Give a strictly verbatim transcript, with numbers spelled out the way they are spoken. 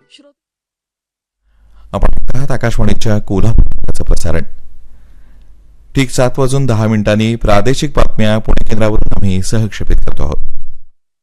आपण पाहत आकाशवाणीच्या कोल्हापूरचं प्रसारण. ठीक सात वाजून दहा मिनिटांनी प्रादेशिक बातम्या पुणे केंद्रावरून आम्ही सहक्षेपित करतो आहोत.